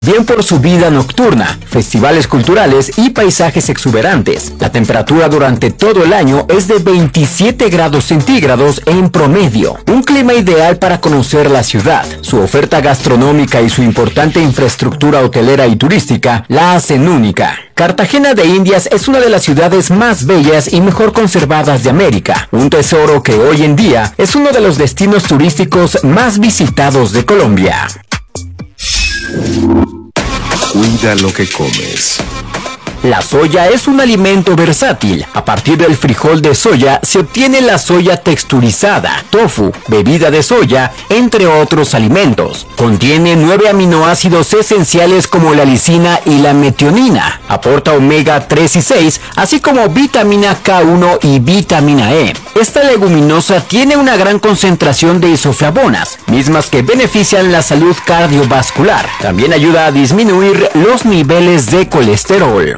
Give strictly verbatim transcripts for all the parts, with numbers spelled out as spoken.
bien por su vida nocturna, festivales culturales y paisajes exuberantes. La temperatura durante todo el año es de veintisiete grados centígrados en promedio, un clima ideal para conocer la ciudad. Su oferta gastronómica y su importante infraestructura hotelera y turística la hacen única. Cartagena de Indias es una de las ciudades más bellas y mejor conservadas de América, un tesoro que hoy en día es uno de los destinos turísticos más visitados de Colombia. Cuida lo que comes. La soya es un alimento versátil. A partir del frijol de soya se obtiene la soya texturizada, tofu, bebida de soya, entre otros alimentos. Contiene nueve aminoácidos esenciales como la lisina y la metionina. Aporta omega tres y seis, así como vitamina K uno y vitamina E. Esta leguminosa tiene una gran concentración de isoflavonas, mismas que benefician la salud cardiovascular. También ayuda a disminuir los niveles de colesterol.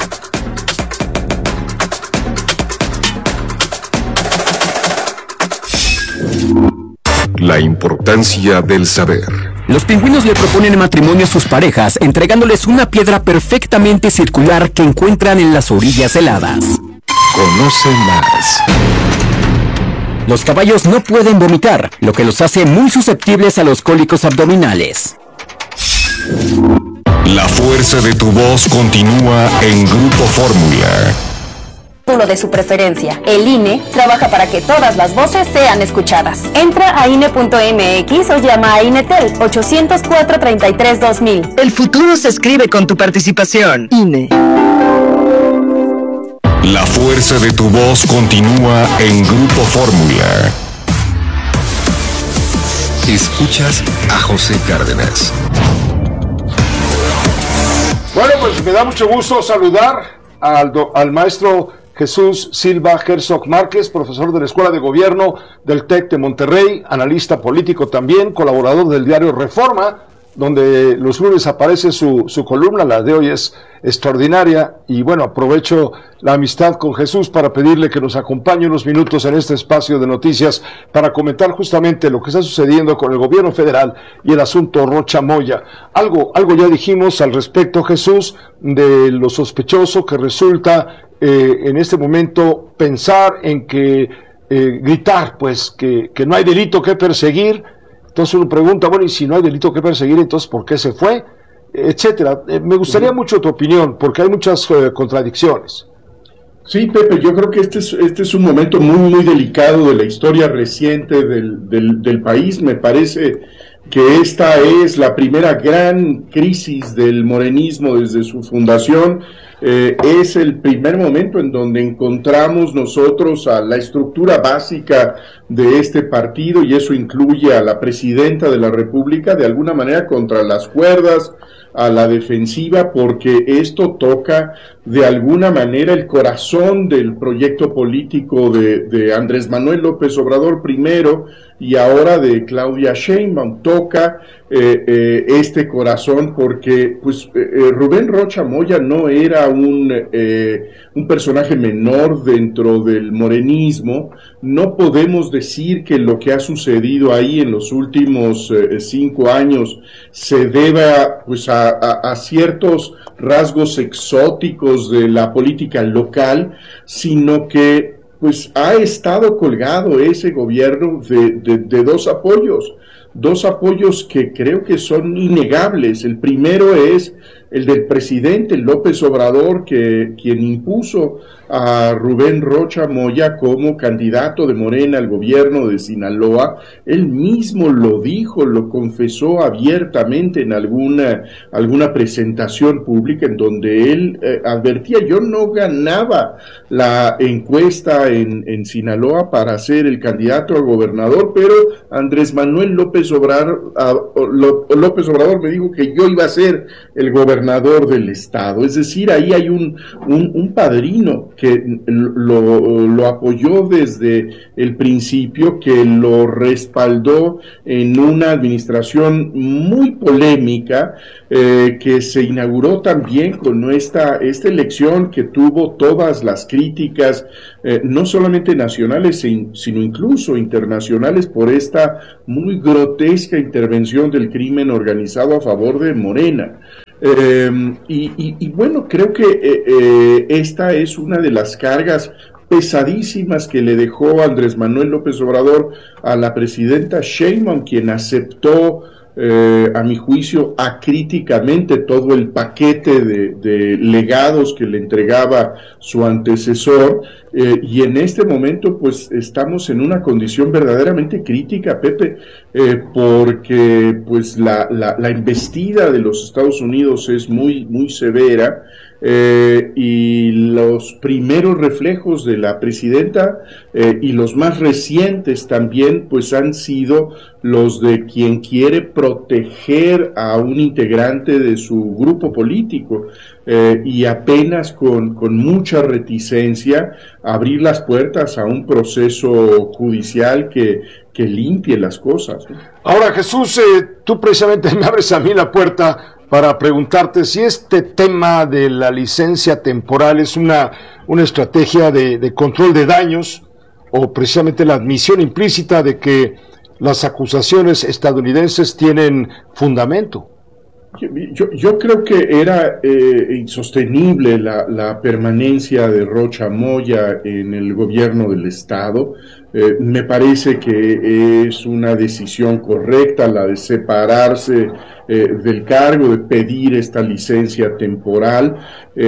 La importancia del saber. Los pingüinos le proponen matrimonio a sus parejas, entregándoles una piedra perfectamente circular que encuentran en las orillas heladas. Conoce más. Los caballos no pueden vomitar, lo que los hace muy susceptibles a los cólicos abdominales. La fuerza de tu voz continúa en Grupo Fórmula. De su preferencia. El I N E trabaja para que todas las voces sean escuchadas. Entra a I N E punto M X o llama a INETEL ochocientos cuatro, treinta y tres, dos mil. El futuro se escribe con tu participación. I N E. La fuerza de tu voz continúa en Grupo Fórmula. Escuchas a José Cárdenas. Bueno, pues me da mucho gusto saludar al, do, al maestro Jesús Silva Herzog Márquez, profesor de la Escuela de Gobierno del TEC de Monterrey, analista político también, colaborador del diario Reforma, donde los lunes aparece su, su columna. La de hoy es extraordinaria y bueno, aprovecho la amistad con Jesús para pedirle que nos acompañe unos minutos en este espacio de noticias para comentar justamente lo que está sucediendo con el gobierno federal y el asunto Rocha Moya. Algo, algo ya dijimos al respecto, Jesús, de lo sospechoso que resulta eh, en este momento pensar en que eh, gritar pues que, que no hay delito que perseguir. Entonces uno pregunta, bueno, y si no hay delito que perseguir, entonces ¿por qué se fue? Etcétera. Eh, me gustaría mucho tu opinión, porque hay muchas eh, contradicciones. Sí, Pepe, yo creo que este es, este es un momento muy, muy delicado de la historia reciente del, del, del país. Me parece que esta es la primera gran crisis del morenismo desde su fundación. Eh, es el primer momento en donde encontramos nosotros a la estructura básica de este partido, y eso incluye a la presidenta de la República de alguna manera contra las cuerdas, a la defensiva, porque esto toca de alguna manera el corazón del proyecto político de, de Andrés Manuel López Obrador primero y ahora de Claudia Sheinbaum. Toca eh, eh, este corazón porque pues eh, Rubén Rocha Moya no era un, eh, un personaje menor dentro del morenismo. No podemos decir que lo que ha sucedido ahí en los últimos eh, cinco años se deba pues a, a, a ciertos rasgos exóticos de la política local, sino que pues ha estado colgado ese gobierno de, de, de dos apoyos, dos apoyos que creo que son innegables. El primero es el del presidente López Obrador, que quien impuso a Rubén Rocha Moya como candidato de Morena al gobierno de Sinaloa. Él mismo lo dijo, lo confesó abiertamente en alguna, alguna presentación pública en donde él eh, advertía: yo no ganaba la encuesta en, en Sinaloa para ser el candidato a gobernador, pero Andrés Manuel López Obrador, uh, López Obrador me dijo que yo iba a ser el gobernador del estado. Es decir, ahí hay un, un, un padrino que lo, lo apoyó desde el principio, que lo respaldó en una administración muy polémica, eh, que se inauguró también con esta, esta elección que tuvo todas las críticas, eh, no solamente nacionales, sino incluso internacionales, por esta muy grotesca grotesca intervención del crimen organizado a favor de Morena. Eh, y, y, y bueno, creo que eh, eh, esta es una de las cargas pesadísimas que le dejó Andrés Manuel López Obrador a la presidenta Sheinbaum, quien aceptó, eh, a mi juicio, acríticamente todo el paquete de, de legados que le entregaba su antecesor, eh, y en este momento pues estamos en una condición verdaderamente crítica, Pepe, eh, porque pues la, la, la embestida de los Estados Unidos es muy, muy severa. Eh, y los primeros reflejos de la presidenta eh, y los más recientes también pues han sido los de quien quiere proteger a un integrante de su grupo político eh, y apenas con, con mucha reticencia abrir las puertas a un proceso judicial que, que limpie las cosas, ¿no? Ahora, Jesús, eh, tú precisamente me abres a mí la puerta para preguntarte si este tema de la licencia temporal es una, una estrategia de, de control de daños o precisamente la admisión implícita de que las acusaciones estadounidenses tienen fundamento. Yo, yo creo que era eh, insostenible la, la permanencia de Rocha Moya en el gobierno del estado. Eh, me parece que es una decisión correcta la de separarse eh, del cargo, de pedir esta licencia temporal,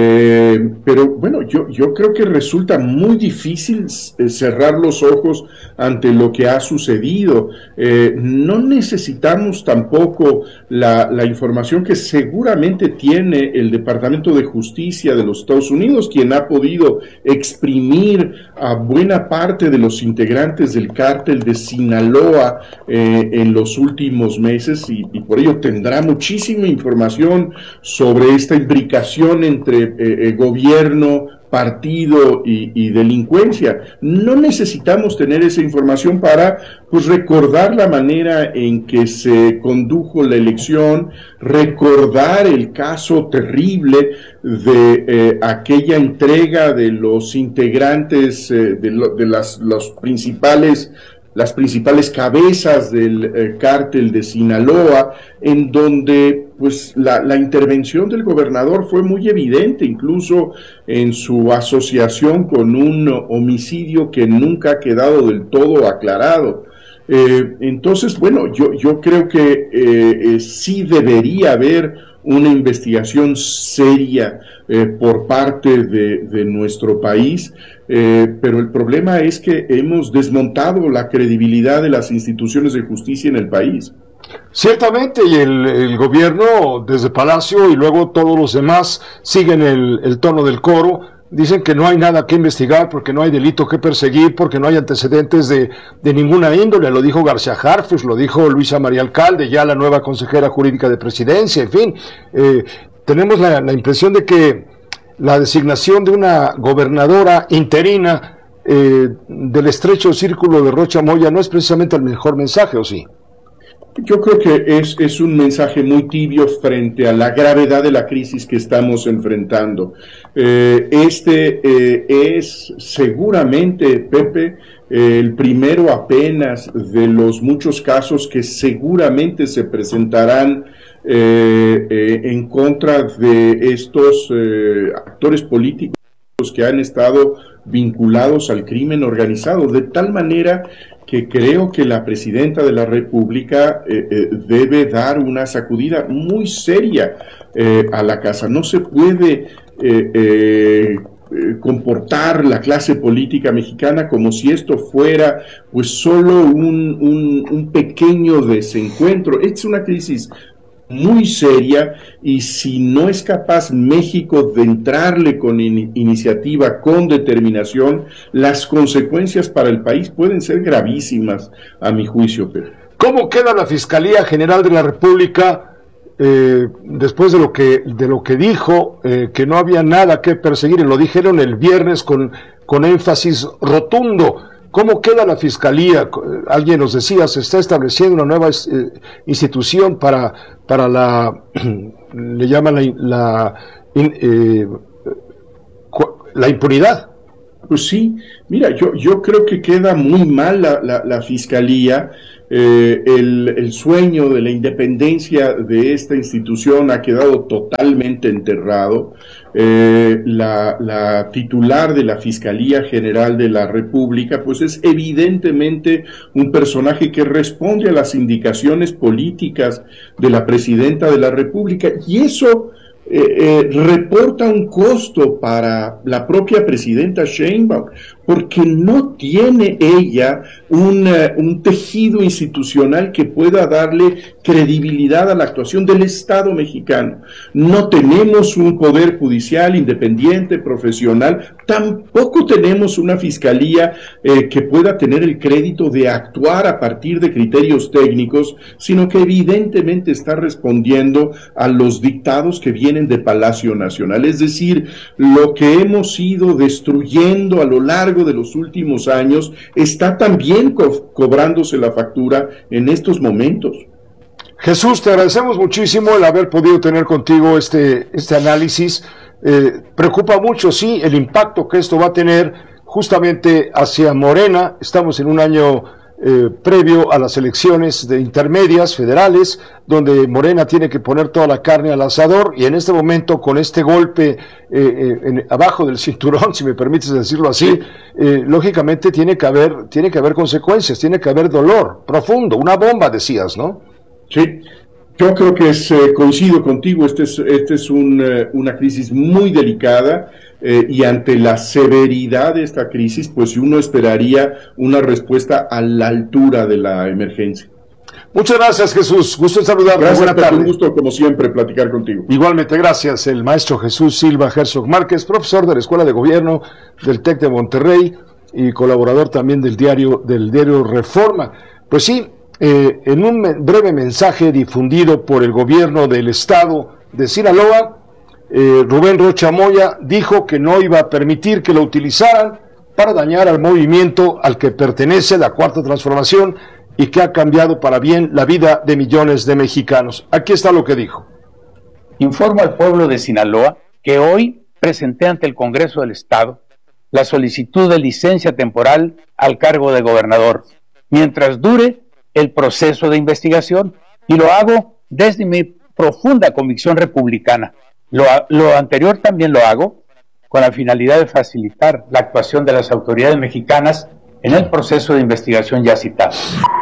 eh, pero bueno, yo, yo creo que resulta muy difícil cerrar los ojos ante lo que ha sucedido. Eh, no necesitamos tampoco la, la información que seguramente tiene el Departamento de Justicia de los Estados Unidos, quien ha podido exprimir a buena parte de los integrantes del cártel de Sinaloa eh, en los últimos meses, y, y por ello tendrá muchísima información sobre esta imbricación entre eh, eh, gobierno, partido y, y delincuencia. No necesitamos tener esa información para pues recordar la manera en que se condujo la elección, recordar el caso terrible de eh, aquella entrega de los integrantes eh, de, lo, de las los principales las principales cabezas del eh, cártel de Sinaloa, en donde pues la, la intervención del gobernador fue muy evidente, incluso en su asociación con un homicidio que nunca ha quedado del todo aclarado. Eh, entonces, bueno, yo, yo creo que eh, eh, sí debería haber una investigación seria eh, por parte de, de nuestro país, eh, pero el problema es que hemos desmontado la credibilidad de las instituciones de justicia en el país. Ciertamente, y el, el gobierno desde Palacio y luego todos los demás siguen el, el tono del coro. Dicen que no hay nada que investigar porque no hay delito que perseguir, porque no hay antecedentes de, de ninguna índole. Lo dijo García Harfuch, lo dijo Luisa María Alcalde, ya la nueva consejera jurídica de Presidencia, en fin. Eh, tenemos la, la impresión de que la designación de una gobernadora interina eh, del estrecho círculo de Rocha Moya no es precisamente el mejor mensaje, ¿o sí? Yo creo que es, es un mensaje muy tibio frente a la gravedad de la crisis que estamos enfrentando. Eh, este eh, es seguramente, Pepe, eh, el primero apenas de los muchos casos que seguramente se presentarán eh, eh, en contra de estos eh, actores políticos que han estado vinculados al crimen organizado, de tal manera que creo que la presidenta de la República eh, eh, debe dar una sacudida muy seria eh, a la casa. No se puede eh, eh, comportar la clase política mexicana como si esto fuera pues solo un, un, un pequeño desencuentro. Es una crisis muy seria, y si no es capaz México de entrarle con in- iniciativa, con determinación, las consecuencias para el país pueden ser gravísimas, a mi juicio, Pedro. ¿Cómo queda la Fiscalía General de la República eh, después de lo que de lo que dijo, eh, que no había nada que perseguir, y lo dijeron el viernes con, con énfasis rotundo? ¿Cómo queda la Fiscalía? Alguien nos decía, se está estableciendo una nueva eh, institución para, para la, le llaman la, la, in, eh, la impunidad. Pues sí, mira, yo, yo creo que queda muy mal la, la, la fiscalía. Eh, el, el sueño de la independencia de esta institución ha quedado totalmente enterrado. Eh, la, la titular de la Fiscalía General de la República, pues es evidentemente un personaje que responde a las indicaciones políticas de la Presidenta de la República, y eso eh, eh, reporta un costo para la propia Presidenta Sheinbaum, porque no tiene ella un, uh, un tejido institucional que pueda darle credibilidad a la actuación del Estado mexicano. No tenemos un poder judicial independiente, profesional, tampoco tenemos una fiscalía eh, que pueda tener el crédito de actuar a partir de criterios técnicos, sino que evidentemente está respondiendo a los dictados que vienen de Palacio Nacional. Es decir, lo que hemos ido destruyendo a lo largo de los últimos años está también co- cobrándose la factura en estos momentos. Jesús, te agradecemos muchísimo el haber podido tener contigo este, este análisis. Eh, preocupa mucho, sí, el impacto que esto va a tener justamente hacia Morena. Estamos en un año eh, previo a las elecciones de intermedias federales, donde Morena tiene que poner toda la carne al asador, y en este momento, con este golpe eh, eh, en, abajo del cinturón, si me permites decirlo así, eh, lógicamente tiene que haber, tiene que haber consecuencias, tiene que haber dolor profundo, una bomba, decías, ¿no? Sí, yo creo que es, eh, coincido contigo, este es, este es un, eh, una crisis muy delicada, eh, y ante la severidad de esta crisis, pues uno esperaría una respuesta a la altura de la emergencia. Muchas gracias, Jesús, gusto en saludarte. Gracias, buena tarde. un gusto como siempre platicar contigo. Igualmente, gracias, el maestro Jesús Silva Herzog Márquez, profesor de la Escuela de Gobierno del TEC de Monterrey y colaborador también del diario, del diario Reforma. Pues sí, Eh, en un me- breve mensaje difundido por el gobierno del estado de Sinaloa, eh, Rubén Rocha Moya dijo que no iba a permitir que lo utilizaran para dañar al movimiento al que pertenece la Cuarta Transformación y que ha cambiado para bien la vida de millones de mexicanos. Aquí está lo que dijo. Informo al pueblo de Sinaloa que hoy presenté ante el Congreso del Estado la solicitud de licencia temporal al cargo de gobernador, mientras dure el proceso de investigación, y lo hago desde mi profunda convicción republicana. Lo, lo anterior también lo hago con la finalidad de facilitar la actuación de las autoridades mexicanas en el proceso de investigación ya citado.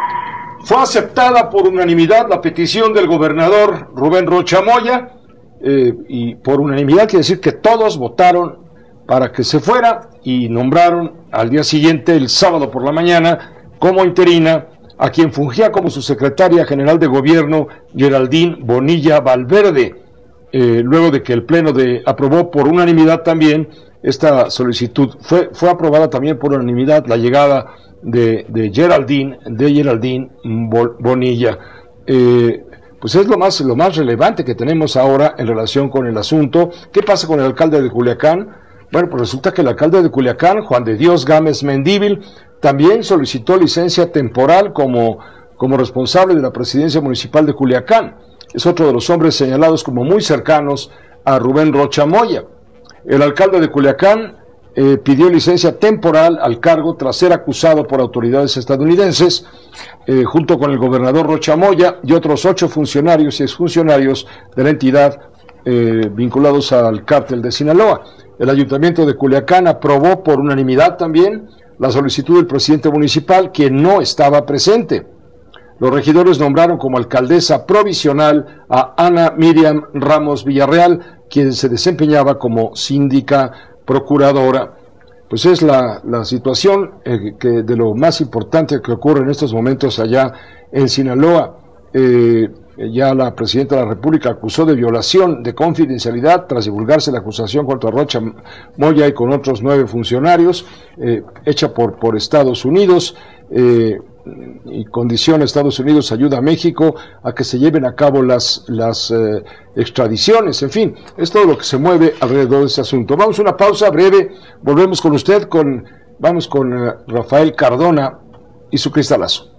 Fue aceptada por unanimidad la petición del gobernador Rubén Rocha Moya, eh, y por unanimidad quiere decir que todos votaron para que se fuera, y nombraron al día siguiente, el sábado por la mañana, como interina a quien fungía como su secretaria general de gobierno, Geraldine Bonilla Valverde, eh, luego de que el Pleno de, aprobó por unanimidad también esta solicitud. Fue, fue aprobada también por unanimidad la llegada de, de Geraldine, de Geraldine Bonilla. Eh, pues es lo más, lo más relevante que tenemos ahora en relación con el asunto. ¿Qué pasa con el alcalde de Culiacán? Bueno, pues resulta que el alcalde de Culiacán, Juan de Dios Gámez Mendívil, también solicitó licencia temporal como, como responsable de la presidencia municipal de Culiacán. Es otro de los hombres señalados como muy cercanos a Rubén Rocha Moya. El alcalde de Culiacán eh, pidió licencia temporal al cargo tras ser acusado por autoridades estadounidenses, eh, junto con el gobernador Rocha Moya y otros ocho funcionarios y exfuncionarios de la entidad eh, vinculados al cártel de Sinaloa. El ayuntamiento de Culiacán aprobó por unanimidad también la solicitud del presidente municipal, quien no estaba presente. Los regidores nombraron como alcaldesa provisional a Ana Miriam Ramos Villarreal, quien se desempeñaba como síndica procuradora. Pues es la, la situación eh, que de lo más importante que ocurre en estos momentos allá en Sinaloa. Eh, ya la presidenta de la República acusó de violación de confidencialidad tras divulgarse la acusación contra Rocha Moya y con otros nueve funcionarios, eh, hecha por, por Estados Unidos, eh, y condiciona a Estados Unidos ayuda a México a que se lleven a cabo las, las eh, extradiciones. En fin, es todo lo que se mueve alrededor de este asunto. Vamos a una pausa breve, volvemos con usted, con vamos con uh, Rafael Cardona y su cristalazo.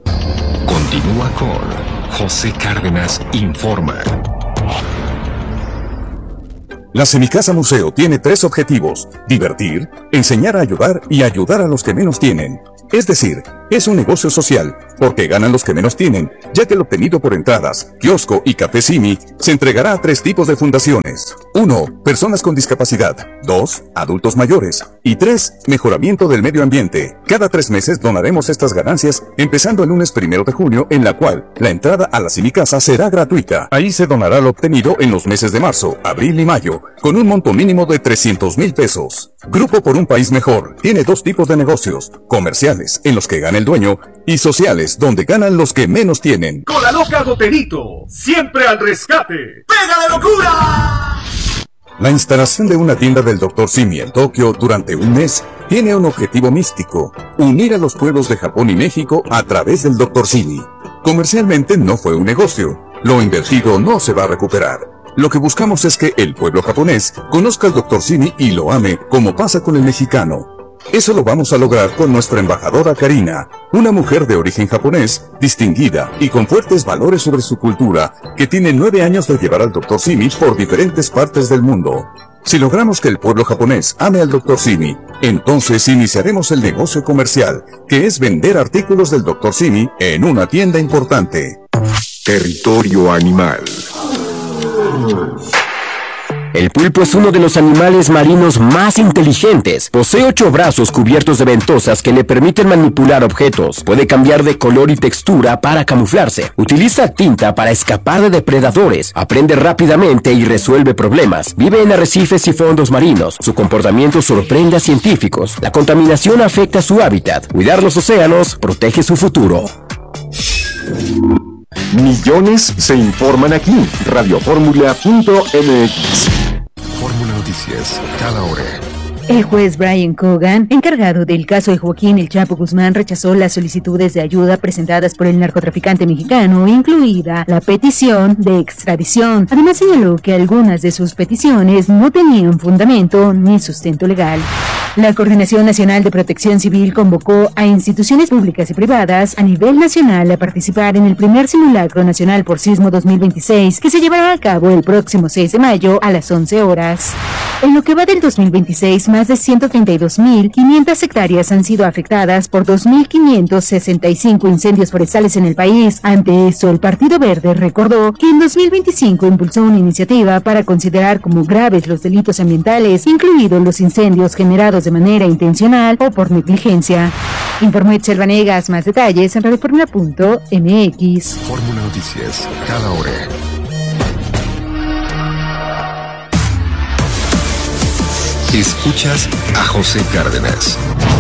Continúa con José Cárdenas Informa. La Semicasa Museo tiene tres objetivos: divertir, enseñar a ayudar y ayudar a los que menos tienen. Es decir, es un negocio social, porque ganan los que menos tienen, ya que el obtenido por entradas, kiosco y café Simi se entregará a tres tipos de fundaciones. uno. Personas con discapacidad. dos. Adultos mayores. Y tres. Mejoramiento del medio ambiente. Cada tres meses donaremos estas ganancias, empezando el lunes primero de junio, en la cual la entrada a la Semicasa será gratuita. Ahí se donará lo obtenido en los meses de marzo, abril y mayo, con un monto mínimo de trescientos mil pesos. Grupo por un País Mejor tiene dos tipos de negocios: comerciales, en los que gana el dueño, y sociales, donde ganan los que menos tienen. Con la loca Goterito, siempre al rescate. ¡Pega de locura! La instalación de una tienda del doctor Simi en Tokio durante un mes tiene un objetivo místico: unir a los pueblos de Japón y México a través del doctor Simi. Comercialmente no fue un negocio, lo invertido no se va a recuperar. Lo que buscamos es que el pueblo japonés conozca al doctor Simi y lo ame, como pasa con el mexicano. Eso lo vamos a lograr con nuestra embajadora Karina, una mujer de origen japonés, distinguida y con fuertes valores sobre su cultura, que tiene nueve años de llevar al doctor Simi por diferentes partes del mundo. Si logramos que el pueblo japonés ame al doctor Simi, entonces iniciaremos el negocio comercial, que es vender artículos del doctor Simi en una tienda importante. Territorio animal. El pulpo es uno de los animales marinos más inteligentes. Posee ocho brazos cubiertos de ventosas que le permiten manipular objetos. Puede cambiar de color y textura para camuflarse. Utiliza tinta para escapar de depredadores. Aprende rápidamente y resuelve problemas. Vive en arrecifes y fondos marinos. Su comportamiento sorprende a científicos. La contaminación afecta su hábitat. Cuidar los océanos protege su futuro. Millones se informan aquí. radio fórmula punto m x. Fórmula Noticias, cada hora. El juez Brian Cogan, encargado del caso de Joaquín El Chapo Guzmán, rechazó las solicitudes de ayuda presentadas por el narcotraficante mexicano, incluida la petición de extradición. Además señaló que algunas de sus peticiones no tenían fundamento ni sustento legal. La Coordinación Nacional de Protección Civil convocó a instituciones públicas y privadas a nivel nacional a participar en el primer simulacro nacional por sismo dos mil veintiséis, que se llevará a cabo el próximo seis de mayo a las once horas. En lo que va del dos mil veintiséis, más de ciento treinta y dos mil quinientas hectáreas han sido afectadas por dos mil quinientos sesenta y cinco incendios forestales en el país. Ante esto, el Partido Verde recordó que en dos mil veinticinco impulsó una iniciativa para considerar como graves los delitos ambientales, incluidos los incendios generados de manera intencional o por negligencia. Informó Itzel Vanegas. Más detalles en radio fórmula punto m x. Fórmula Noticias, cada hora. Escuchas a José Cárdenas.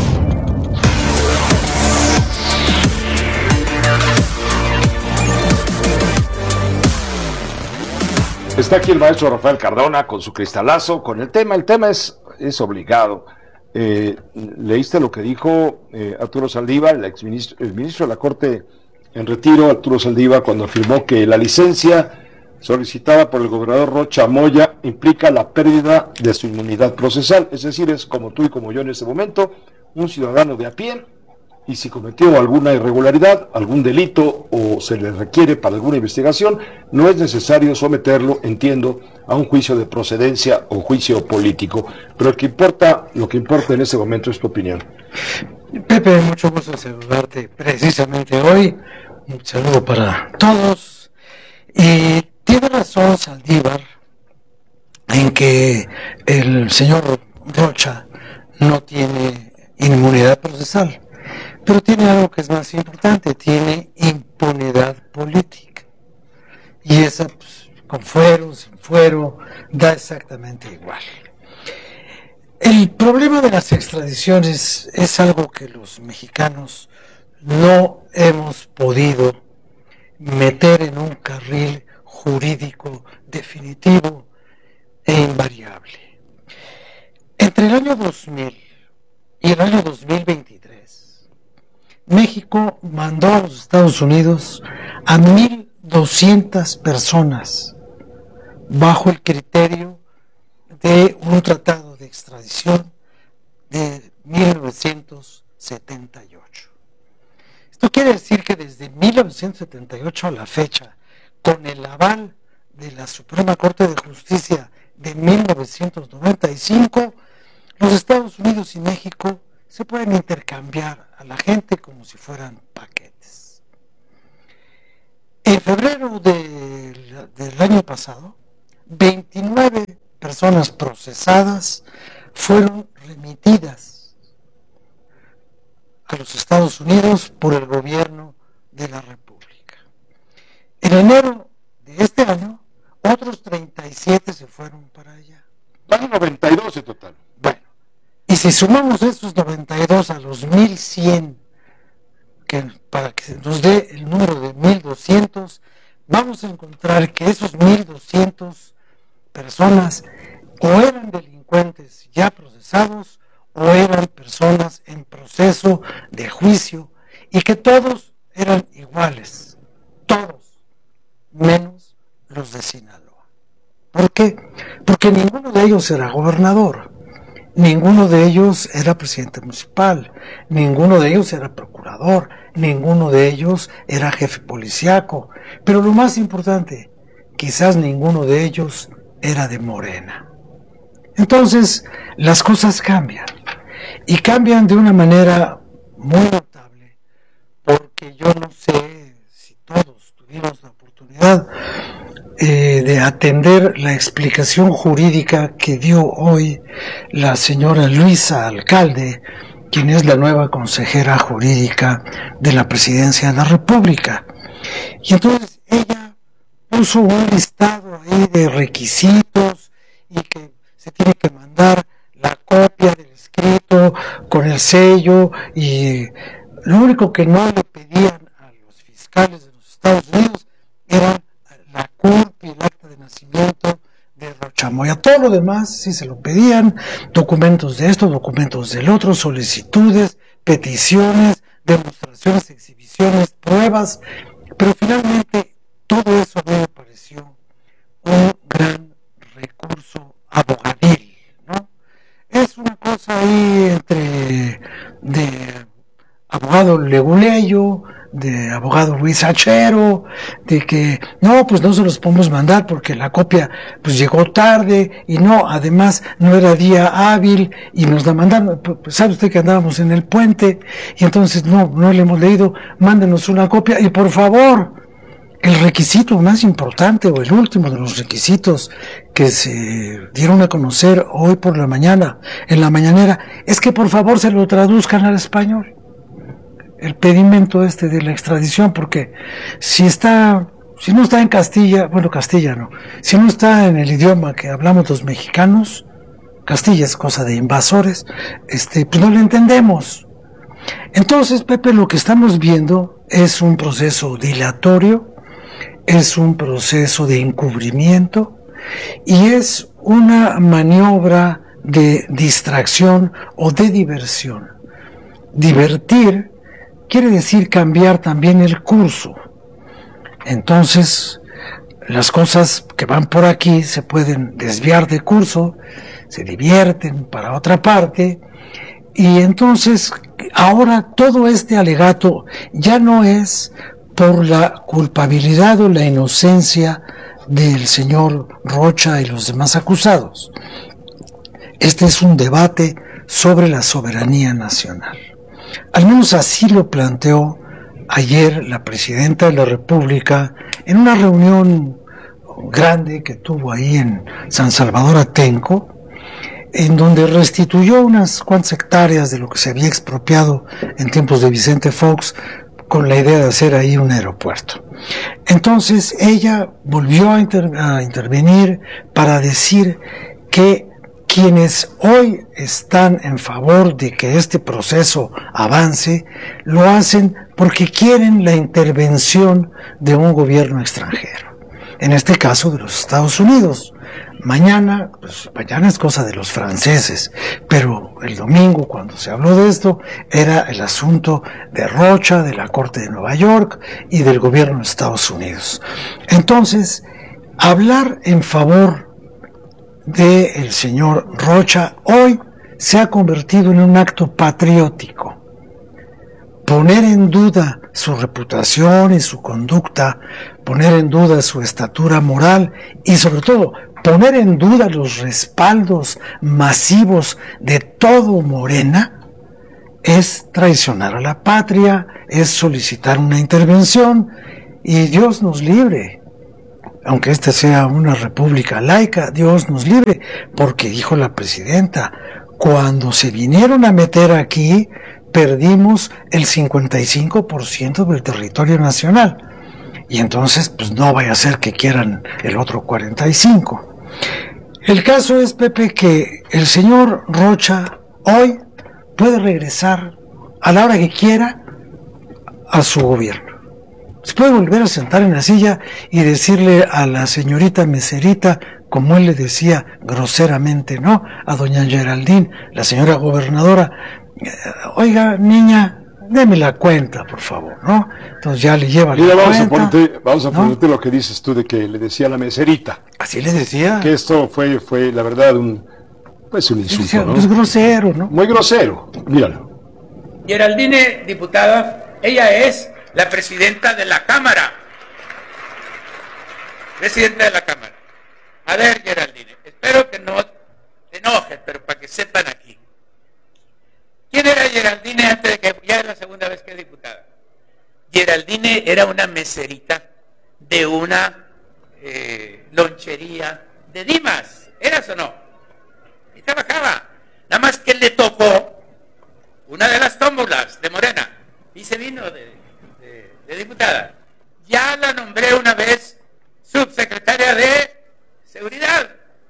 Está aquí el maestro Rafael Cardona con su cristalazo, con el tema. El tema es, es obligado. Eh, ¿Leíste lo que dijo eh, Arturo Saldívar, el exministro, el ministro de la Corte en retiro, Arturo Saldívar, cuando afirmó que la licencia solicitada por el gobernador Rocha Moya implica la pérdida de su inmunidad procesal? Es decir, es como tú y como yo en este momento, un ciudadano de a pie, y si cometió alguna irregularidad, algún delito o se le requiere para alguna investigación, no es necesario someterlo, entiendo, a un juicio de procedencia o juicio político. Pero lo que importa, lo que importa en este momento es tu opinión. Pepe, mucho gusto saludarte precisamente hoy. Un saludo para todos. Y tiene razón Saldívar en que el señor Rocha no tiene inmunidad procesal, pero tiene algo que es más importante: tiene impunidad política. Y esa, pues, con fuero, sin fuero, da exactamente igual. El problema de las extradiciones es algo que los mexicanos no hemos podido meter en un carril jurídico definitivo e invariable. Entre el año dos mil y el año dos mil veintitrés, México mandó a los Estados Unidos a mil doscientas personas bajo el criterio de un tratado de extradición de mil novecientos setenta y ocho. Esto quiere decir que desde mil novecientos setenta y ocho a la fecha, con el aval de la Suprema Corte de Justicia de mil novecientos noventa y cinco, los Estados Unidos y México se pueden intercambiar a la gente como si fueran paquetes. En febrero de, del año pasado, veintinueve personas procesadas fueron remitidas a los Estados Unidos por el gobierno de la República. En enero de este año, otros treinta y siete se fueron para allá. Van noventa y dos en total. Bueno, y si sumamos esos noventa y dos a los mil cien, que para que nos dé el número de mil doscientos, vamos a encontrar que esos mil doscientos personas o eran delincuentes ya procesados o eran personas en proceso de juicio y que todos eran iguales, todos, menos los de Sinaloa. ¿Por qué? Porque ninguno de ellos era gobernador, ninguno de ellos era presidente municipal, ninguno de ellos era procurador, ninguno de ellos era jefe policíaco, pero lo más importante, quizás ninguno de ellos era de Morena. Entonces, las cosas cambian, y cambian de una manera muy notable, porque yo no sé si todos tuvimos la oportunidad eh, de atender la explicación jurídica que dio hoy la señora Luisa Alcalde, quien es la nueva consejera jurídica de la Presidencia de la República. Y entonces ella puso un listado ahí de requisitos y que se tiene que mandar la copia del escrito con el sello, y lo único que no le pedían a los fiscales de los Estados Unidos era la C U R P y el acta de nacimiento de Rocha Moya. Todo lo demás sí se lo pedían, documentos de esto, documentos del otro, solicitudes, peticiones, demostraciones, exhibiciones, pruebas, pero finalmente todo eso a mí me pareció un gran recurso abogadil, ¿no? Es una cosa ahí entre de abogado leguleyo, de abogado huizachero, de que no, pues no se los podemos mandar porque la copia pues llegó tarde, y no, además no era día hábil y nos la mandaron, pues, sabe usted que andábamos en el puente y entonces no, no le hemos leído, mándenos una copia, y por favor, el requisito más importante o el último de los requisitos que se dieron a conocer hoy por la mañana, en la mañanera, es que por favor se lo traduzcan al español. El pedimento este de la extradición, porque si está, si no está en Castilla, bueno, Castilla no, si no está en el idioma que hablamos los mexicanos, Castilla es cosa de invasores, este, pues no le entendemos. Entonces, Pepe, lo que estamos viendo es un proceso dilatorio, es un proceso de encubrimiento y es una maniobra de distracción o de diversión. Divertir quiere decir cambiar también el curso. Entonces, las cosas que van por aquí se pueden desviar de curso, se divierten para otra parte, y entonces ahora todo este alegato ya no es por la culpabilidad o la inocencia del señor Rocha y los demás acusados. Este es un debate sobre la soberanía nacional. Al menos así lo planteó ayer la presidenta de la República en una reunión grande que tuvo ahí en San Salvador Atenco, en donde restituyó unas cuantas hectáreas de lo que se había expropiado en tiempos de Vicente Fox, con la idea de hacer ahí un aeropuerto. Entonces ella volvió a, inter- a intervenir para decir que quienes hoy están en favor de que este proceso avance, lo hacen porque quieren la intervención de un gobierno extranjero, en este caso de los Estados Unidos. Mañana, pues mañana es cosa de los franceses, pero el domingo cuando se habló de esto era el asunto de Rocha, de la Corte de Nueva York y del gobierno de Estados Unidos. Entonces, hablar en favor del señor Rocha hoy se ha convertido en un acto patriótico. Poner en duda su reputación y su conducta, poner en duda su estatura moral y sobre todo poner en duda los respaldos masivos de todo Morena es traicionar a la patria, es solicitar una intervención, y Dios nos libre, aunque esta sea una república laica, Dios nos libre, porque dijo la presidenta, cuando se vinieron a meter aquí, perdimos el cincuenta y cinco por ciento del territorio nacional, y entonces pues no vaya a ser que quieran el otro cuarenta y cinco por ciento. El caso es, Pepe, que el señor Rocha hoy puede regresar a la hora que quiera a su gobierno. Se puede volver a sentar en la silla y decirle a la señorita meserita, como él le decía groseramente, ¿no?, a doña Geraldine, la señora gobernadora, oiga, niña, deme la cuenta, por favor, ¿no? Entonces ya le lleva Mira, la vamos cuenta. A ponerte, vamos a ¿no? ponerte lo que dices tú de que le decía a la meserita. Así le decía. Que esto fue, fue la verdad, un, pues un insulto, Sí, ¿no? es grosero, ¿no? Muy grosero, míralo. Geraldine, diputada, ella es la presidenta de la Cámara. Presidenta de la Cámara. A ver, Geraldine, espero que no te enojes, pero para que sepan aquí. ¿Quién era Geraldine antes de que ya es la segunda vez que es diputada? Geraldine era una meserita de una eh, lonchería de Dimas. ¿Eras o no? Y trabajaba. Nada más que le tocó una de las tómbolas de Morena y se vino de, de, de diputada. Ya la nombré una vez subsecretaria de Seguridad.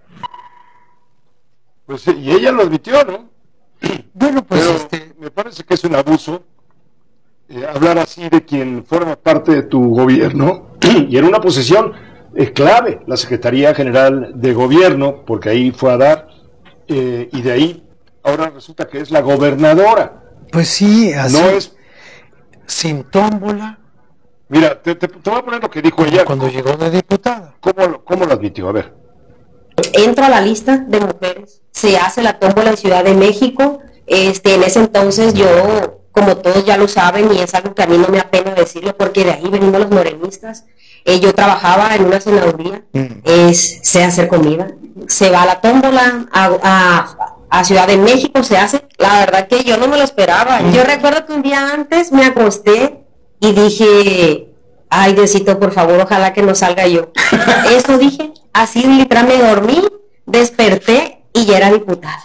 Pues y ella lo admitió, ¿no? Bueno, pues Pero este... me parece que es un abuso eh, hablar así de quien forma parte de tu gobierno y en una posición eh, clave, la Secretaría General de Gobierno, porque ahí fue a dar, eh, y de ahí ahora resulta que es la gobernadora. Pues sí, así. No es... Sin tómbola. Mira, te, te, te voy a poner lo que dijo ella. Cuando llegó de diputada. ¿Cómo, cómo lo admitió? A ver. Entra a la lista de mujeres, se hace la tómbola en Ciudad de México. Este, en ese entonces yo, como todos ya lo saben, y es algo que a mí no me apena decirlo, porque de ahí venimos los morenistas, eh, yo trabajaba en una senaduría, es, sé hacer comida, se va a la tómbola a, a, a Ciudad de México, se hace, la verdad que yo no me lo esperaba. Yo recuerdo que un día antes me acosté y dije, ay, Diosito, por favor, ojalá que no salga yo. Eso dije, así literal me dormí, desperté y ya era diputada.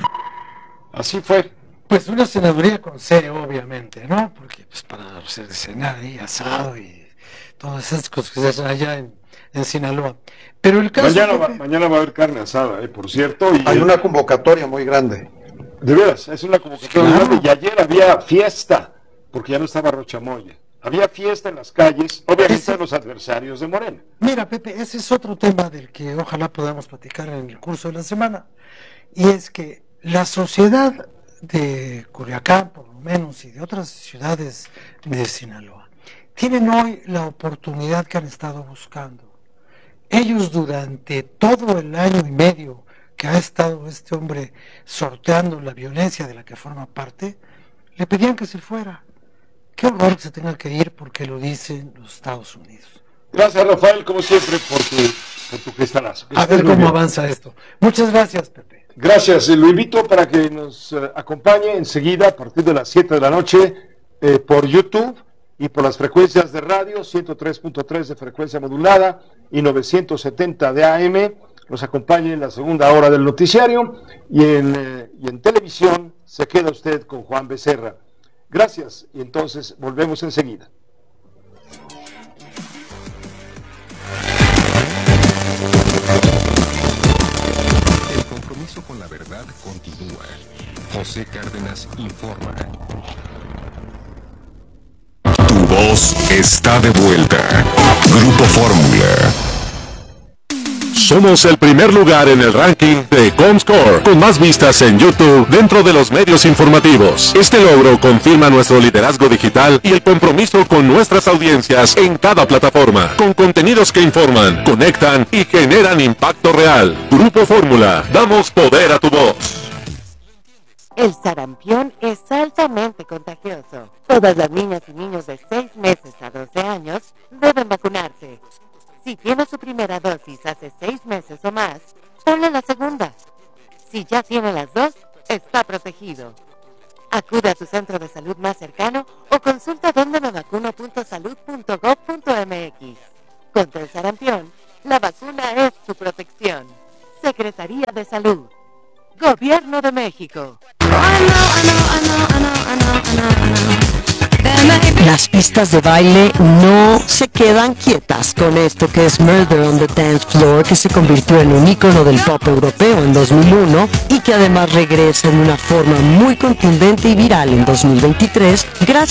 Así fue. Pues una senaduría con C, obviamente, ¿no? Porque pues para hacer cenar ahí, asado y todas esas cosas que se hacen allá en, en Sinaloa. Pero el caso... Mañana, que... va, mañana va a haber carne asada, eh, por cierto. Y Hay el... una convocatoria muy grande. De veras, es una convocatoria Claro. grande. Y ayer había fiesta, porque ya no estaba Rochamoya. Había fiesta en las calles, obviamente Ese... de los adversarios de Morena. Mira, Pepe, ese es otro tema del que ojalá podamos platicar en el curso de la semana. Y es que la sociedad de Culiacán, por lo menos, y de otras ciudades de Sinaloa, tienen hoy la oportunidad que han estado buscando. Ellos durante todo el año y medio que ha estado este hombre sorteando la violencia de la que forma parte, le pedían que se fuera. Qué horror que se tenga que ir porque lo dicen los Estados Unidos. Gracias, Rafael, como siempre, por tu, por tu cristalazo. A ver cómo avanza esto. Muchas gracias, Pepe. Gracias, lo invito para que nos eh, acompañe enseguida a partir de las siete de la noche eh, por YouTube y por las frecuencias de radio, ciento tres punto tres de frecuencia modulada y novecientos setenta de A M. Nos acompañe en la segunda hora del noticiario y en, eh, y en televisión se queda usted con Juan Becerra. Gracias y entonces volvemos enseguida. El compromiso con la verdad continúa. José Cárdenas informa. Tu voz está de vuelta. Grupo Fórmula. Somos el primer lugar en el ranking de Comscore, con más vistas en YouTube dentro de los medios informativos. Este logro confirma nuestro liderazgo digital y el compromiso con nuestras audiencias en cada plataforma, con contenidos que informan, conectan y generan impacto real. Grupo Fórmula, damos poder a tu voz. El sarampión es altamente contagioso. Todas las niñas y niños de seis meses a doce años deben vacunarse. Si tiene su primera dosis hace seis meses o más, ponle la segunda. Si ya tiene las dos, está protegido. Acude a tu centro de salud más cercano o consulta donde me vacuno punto salud punto gov punto m x. Contra el sarampión, la vacuna es su protección. Secretaría de Salud. Gobierno de México. Las pistas de baile no se quedan quietas con esto que es Murder on the Dance Floor, que se convirtió en un ícono del pop europeo en dos mil uno y que además regresa en una forma muy contundente y viral en dos mil veintitrés gracias